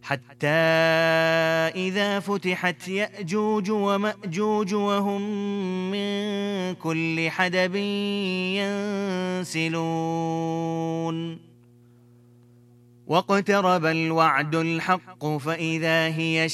حتى إذا فتحت يأجوج ومأجوج وهم من كل حدب ينسلون واقترب الوعد الحق فإذا هي